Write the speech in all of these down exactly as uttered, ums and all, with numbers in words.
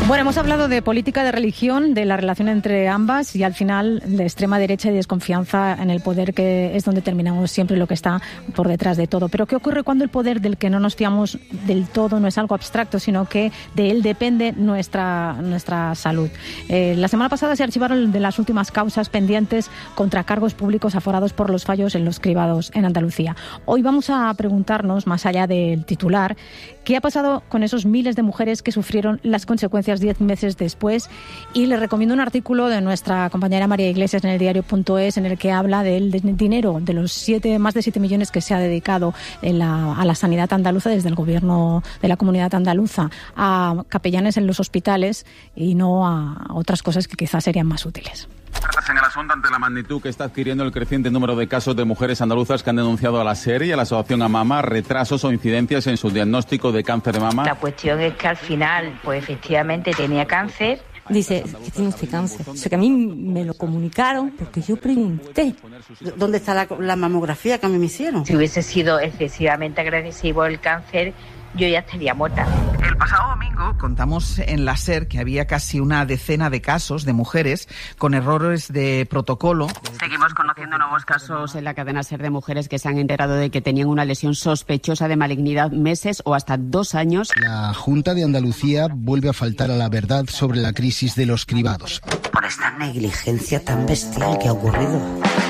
Bueno, hemos hablado de política, de religión, de la relación entre ambas y al final de extrema derecha y desconfianza en el poder, que es donde terminamos siempre lo que está por detrás de todo. Pero ¿qué ocurre cuando el poder del que no nos fiamos del todo no es algo abstracto, sino que de él depende nuestra, nuestra salud? Eh, la semana pasada se archivaron de las últimas causas pendientes contra cargos públicos aforados por los fallos en los cribados en Andalucía. Hoy vamos a preguntarnos, más allá del titular, ¿qué ha pasado con esos miles de mujeres que sufrieron las consecuencias diez meses después? Y les recomiendo un artículo de nuestra compañera María Iglesias en el diario punto es, en el que habla del dinero, de los siete, más de siete millones que se ha dedicado en la, a la sanidad andaluza desde el gobierno de la comunidad andaluza a capellanes en los hospitales y no a otras cosas que quizás serían más útiles. En el asunto, ante la magnitud que está adquiriendo el creciente número de casos de mujeres andaluzas que han denunciado a la SER y a la Asociación AMAMA retrasos o incidencias en su diagnóstico de cáncer de mama. La cuestión es que al final, pues efectivamente tenía cáncer. Dice, que tiene usted cáncer. O sea, que a mí me lo comunicaron porque yo pregunté. ¿Dónde está la, la mamografía que a mí me hicieron? Si hubiese sido excesivamente agresivo el cáncer, yo ya estaría muerta. El pasado domingo contamos en la SER que había casi una decena de casos de mujeres con errores de protocolo. Seguimos conociendo nuevos casos en la cadena SER de mujeres que se han enterado de que tenían una lesión sospechosa de malignidad meses o hasta dos años. La Junta de Andalucía vuelve a faltar a la verdad sobre la crisis de los cribados. Por esta negligencia tan bestial que ha ocurrido.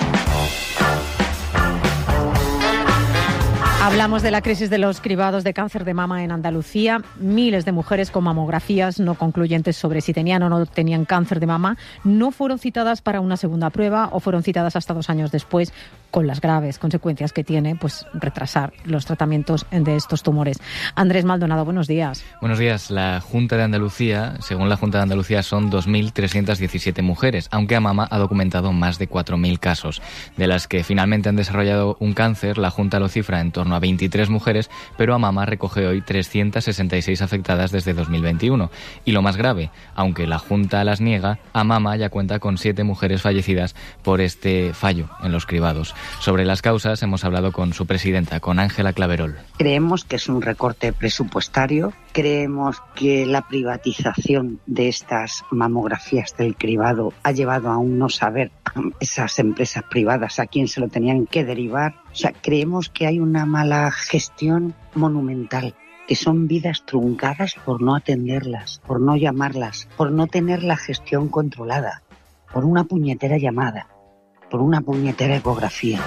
Hablamos de la crisis de los cribados de cáncer de mama en Andalucía. Miles de mujeres con mamografías no concluyentes sobre si tenían o no tenían cáncer de mama no fueron citadas para una segunda prueba o fueron citadas hasta dos años después, con las graves consecuencias que tiene pues retrasar los tratamientos de estos tumores. Andrés Maldonado, buenos días. Buenos días. La Junta de Andalucía, según la Junta de Andalucía, son dos mil trescientas diecisiete mujeres, aunque AMAMA ha documentado más de cuatro mil casos. De las que finalmente han desarrollado un cáncer, la Junta lo cifra en torno a veintitrés mujeres, pero AMAMA recoge hoy trescientas sesenta y seis afectadas desde dos mil veintiuno. Y lo más grave, aunque la Junta las niega, AMAMA ya cuenta con siete mujeres fallecidas por este fallo en los cribados. Sobre las causas hemos hablado con su presidenta, con Ángela Claverol. Creemos que es un recorte presupuestario, creemos que la privatización de estas mamografías del cribado ha llevado a un no saber esas empresas privadas a quién se lo tenían que derivar. O sea, creemos que hay una mala gestión monumental, que son vidas truncadas por no atenderlas, por no llamarlas, por no tener la gestión controlada, por una puñetera llamada, por una puñetera ecografía.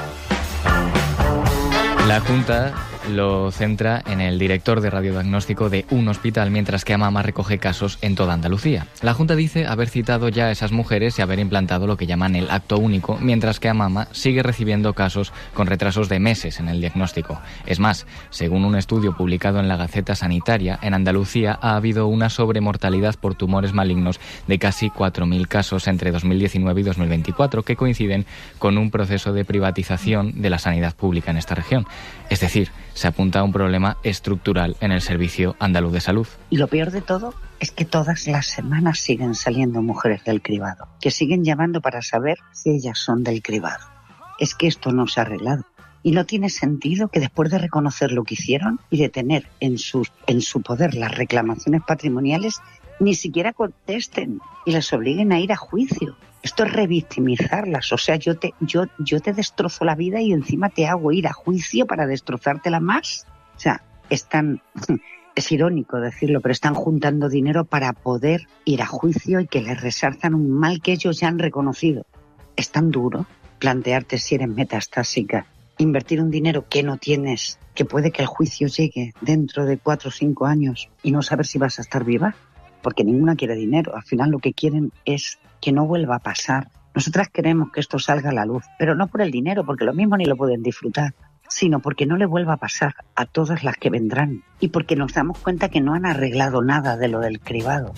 La Junta lo centra en el director de radiodiagnóstico de un hospital, mientras que AMAMA recoge casos en toda Andalucía. La Junta dice haber citado ya a esas mujeres y haber implantado lo que llaman el acto único, mientras que AMAMA sigue recibiendo casos con retrasos de meses en el diagnóstico. Es más, según un estudio publicado en la Gaceta Sanitaria, en Andalucía ha habido una sobremortalidad por tumores malignos de casi cuatro mil casos entre dos mil diecinueve y dos mil veinticuatro, que coinciden con un proceso de privatización de la sanidad pública en esta región. Es decir, se apunta a un problema estructural en el Servicio Andaluz de Salud. Y lo peor de todo es que todas las semanas siguen saliendo mujeres del cribado, que siguen llamando para saber si ellas son del cribado. Es que esto no se ha arreglado. Y no tiene sentido que después de reconocer lo que hicieron y de tener en su, en su poder las reclamaciones patrimoniales, ni siquiera contesten y las obliguen a ir a juicio. Esto es revictimizarlas. O sea, yo te, yo, yo te destrozo la vida y encima te hago ir a juicio para destrozártela más. O sea, están, es irónico decirlo, pero están juntando dinero para poder ir a juicio y que les resarzan un mal que ellos ya han reconocido. Es tan duro plantearte si eres metastásica, invertir un dinero que no tienes, que puede que el juicio llegue dentro de cuatro o cinco años y no saber si vas a estar viva, porque ninguna quiere dinero. Al final lo que quieren es que no vuelva a pasar. Nosotras queremos que esto salga a la luz, pero no por el dinero, porque lo mismo ni lo pueden disfrutar, sino porque no le vuelva a pasar a todas las que vendrán y porque nos damos cuenta que no han arreglado nada de lo del cribado.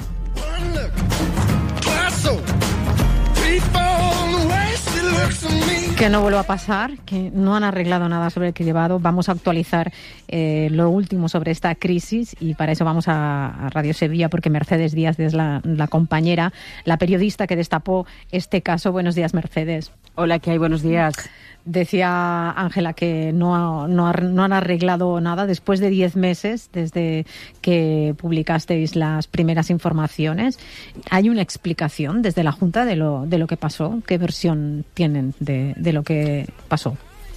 Que no vuelva a pasar, que no han arreglado nada sobre el cribado. Vamos a actualizar eh, lo último sobre esta crisis y para eso vamos a, a Radio Sevilla porque Mercedes Díaz es la, la compañera, la periodista que destapó este caso. Buenos días, Mercedes. Hola, ¿qué hay? Buenos días. Decía Ángela que no, no, no han arreglado nada después de diez meses desde que publicasteis las primeras informaciones. ¿Hay una explicación desde la Junta de lo, de lo que pasó? ¿Qué versión tienen de, de lo que pasó?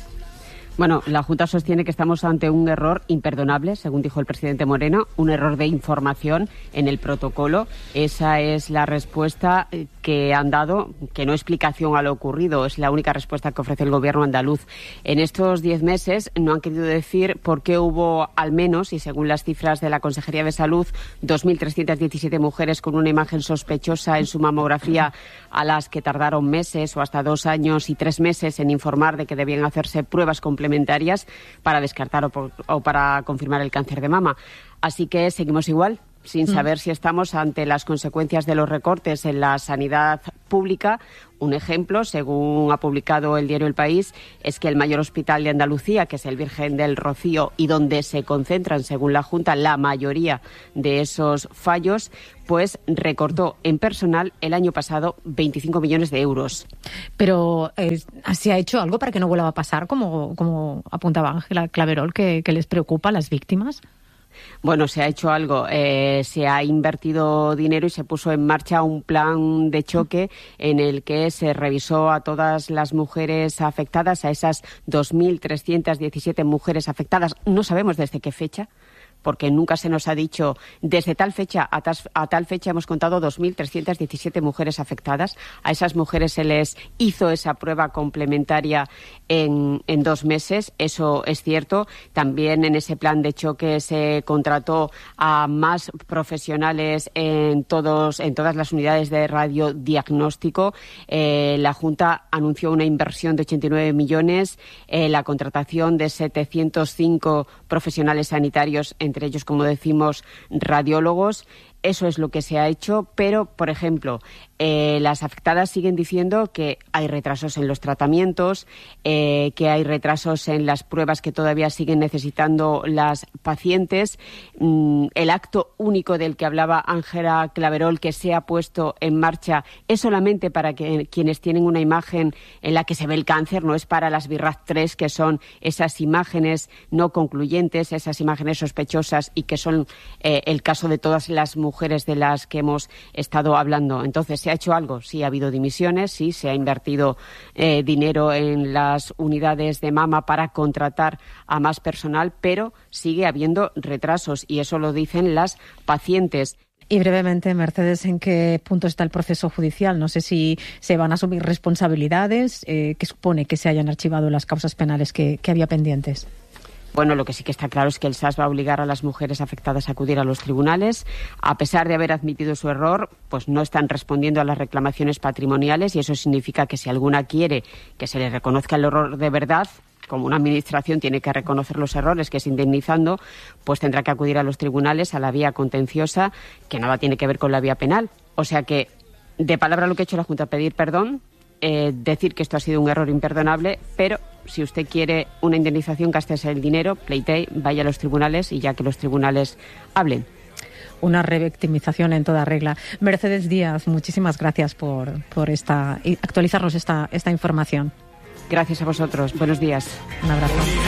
Bueno, la Junta sostiene que estamos ante un error imperdonable, según dijo el presidente Moreno, un error de información en el protocolo. Esa es la respuesta que han dado, que no explicación a lo ocurrido, es la única respuesta que ofrece el gobierno andaluz. En estos diez meses no han querido decir por qué hubo al menos, y según las cifras de la Consejería de Salud, dos mil trescientas diecisiete mujeres con una imagen sospechosa en su mamografía a las que tardaron meses o hasta dos años y tres meses en informar de que debían hacerse pruebas complementarias para descartar o, por, o para confirmar el cáncer de mama. Así que seguimos igual, sin saber mm. si estamos ante las consecuencias de los recortes en la sanidad pública. Un ejemplo, según ha publicado el diario El País, es que el mayor hospital de Andalucía, que es el Virgen del Rocío, y donde se concentran, según la Junta, la mayoría de esos fallos, pues recortó en personal el año pasado veinticinco millones de euros. Pero eh, ¿se ha hecho algo para que no vuelva a pasar, como, como apuntaba Ángela Claverol, que, que les preocupa a las víctimas? Bueno, se ha hecho algo. Eh, se ha invertido dinero y se puso en marcha un plan de choque en el que se revisó a todas las mujeres afectadas, a esas dos mil trescientas diecisiete mujeres afectadas. No sabemos desde qué fecha, porque nunca se nos ha dicho desde tal fecha a, tas, a tal fecha hemos contado dos mil trescientas diecisiete mujeres afectadas. A esas mujeres se les hizo esa prueba complementaria en, en dos meses, eso es cierto. También en ese plan de choque se contrató a más profesionales en, todos, en todas las unidades de radiodiagnóstico. Eh, la Junta anunció una inversión de ochenta y nueve millones, eh, la contratación de setecientos cinco profesionales sanitarios, entre ellos, como decimos, radiólogos. Eso es lo que se ha hecho, pero, por ejemplo, eh, las afectadas siguen diciendo que hay retrasos en los tratamientos, eh, que hay retrasos en las pruebas que todavía siguen necesitando las pacientes. Mm, el acto único del que hablaba Ángela Claverol, que se ha puesto en marcha, es solamente para que quienes tienen una imagen en la que se ve el cáncer, no es para las BIRAD tres, que son esas imágenes no concluyentes, esas imágenes sospechosas y que son eh, el caso de todas las mujeres mujeres de las que hemos estado hablando. Entonces, ¿se ha hecho algo? Sí, ha habido dimisiones, sí, se ha invertido eh, dinero en las unidades de mama para contratar a más personal, pero sigue habiendo retrasos y eso lo dicen las pacientes. Y brevemente, Mercedes, ¿en qué punto está el proceso judicial? No sé si se van a asumir responsabilidades, eh, ¿qué supone que se hayan archivado las causas penales que, que había pendientes? Bueno, lo que sí que está claro es que el S A S va a obligar a las mujeres afectadas a acudir a los tribunales. A pesar de haber admitido su error, pues no están respondiendo a las reclamaciones patrimoniales y eso significa que si alguna quiere que se le reconozca el error de verdad, como una administración tiene que reconocer los errores, que es indemnizando, pues tendrá que acudir a los tribunales, a la vía contenciosa, que nada tiene que ver con la vía penal. O sea que, de palabra lo que ha hecho la Junta, pedir perdón, eh, decir que esto ha sido un error imperdonable, pero si usted quiere una indemnización, gástese el dinero, pleitee, vaya a los tribunales y ya que los tribunales hablen. Una revictimización en toda regla. Mercedes Díaz, muchísimas gracias por, por esta, actualizarnos esta, esta información. Gracias a vosotros. Buenos días. Un abrazo.